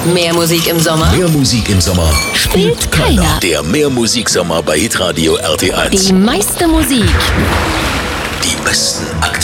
Mehr Musik im Sommer Mehr Musik im Sommer spielt keiner. Der Mehrmusiksommer bei Hitradio RT1. Die meiste Musik. Die besten